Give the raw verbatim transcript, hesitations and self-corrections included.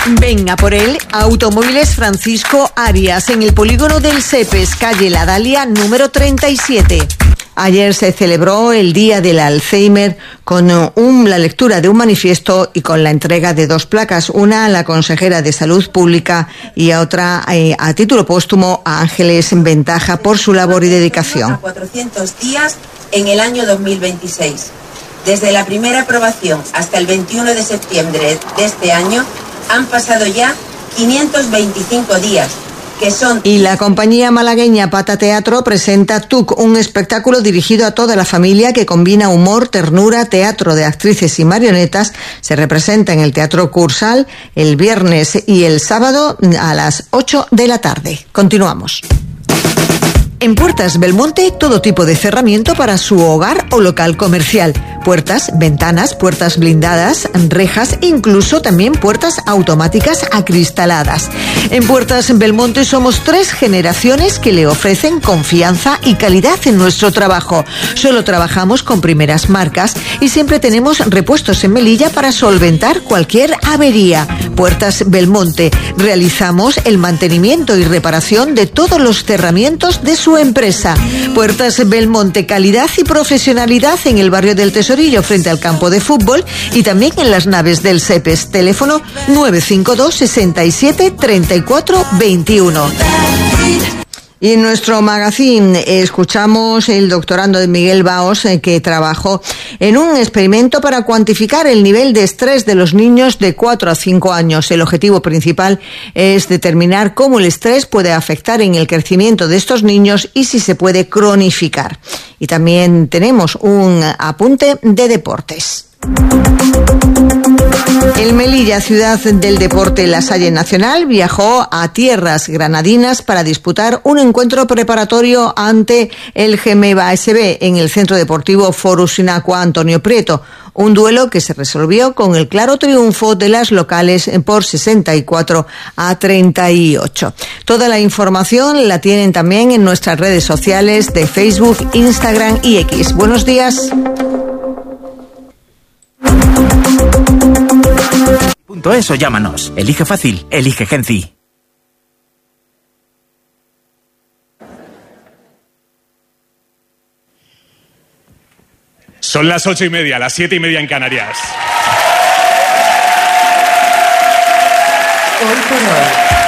Venga por él, Automóviles Francisco Arias, en el polígono del Cepes, calle La Dalia, número treinta y siete. Ayer se celebró el Día del Alzheimer con un, la lectura de un manifiesto y con la entrega de dos placas, una a la consejera de Salud Pública y a otra eh, a título póstumo a Ángeles Ventaja por su labor y dedicación. A cuatrocientos días en el año dos mil veintiséis. Desde la primera aprobación hasta el veintiuno de septiembre de este año han pasado ya quinientos veinticinco días. Que son... Y la compañía malagueña Pata Teatro presenta T U C, un espectáculo dirigido a toda la familia que combina humor, ternura, teatro de actrices y marionetas. Se representa en el Teatro Cursal el viernes y el sábado a las ocho de la tarde. Continuamos. En Puertas Belmonte, todo tipo de cerramiento para su hogar o local comercial. Puertas, ventanas, puertas blindadas, rejas, incluso también puertas automáticas acristaladas. En Puertas Belmonte somos tres generaciones que le ofrecen confianza y calidad en nuestro trabajo. Solo trabajamos con primeras marcas y siempre tenemos repuestos en Melilla para solventar cualquier avería. Puertas Belmonte. Realizamos el mantenimiento y reparación de todos los cerramientos de su empresa. Puertas Belmonte, calidad y profesionalidad en el barrio del Tesorillo frente al campo de fútbol y también en las naves del Cepes. Teléfono nueve cinco dos, sesenta y siete, treinta y cuatro veintiuno. Y en nuestro magazine escuchamos el doctorando de Miguel Baos, eh, que trabajó en un experimento para cuantificar el nivel de estrés de los niños de cuatro a cinco años. El objetivo principal es determinar cómo el estrés puede afectar en el crecimiento de estos niños y si se puede cronificar. Y también tenemos un apunte de deportes. El Melilla, ciudad del deporte La Salle Nacional, viajó a tierras granadinas para disputar un encuentro preparatorio ante el Gemeva S B en el Centro Deportivo Forus Inacua Antonio Prieto. Un duelo que se resolvió con el claro triunfo de las locales por sesenta y cuatro a treinta y ocho. Toda la información la tienen también en nuestras redes sociales de Facebook, Instagram y X. Buenos días. Punto eso, llámanos. Elige fácil, elige Genci. Son las ocho y media, las siete y media en Canarias. Hoy por hoy.